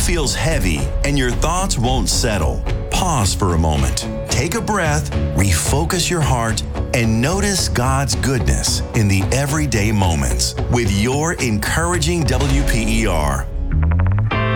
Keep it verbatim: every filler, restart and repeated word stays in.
feels heavy and your thoughts won't settle, pause for a moment. Take a breath, refocus your heart, and notice God's goodness in the everyday moments with your encouraging W P E R.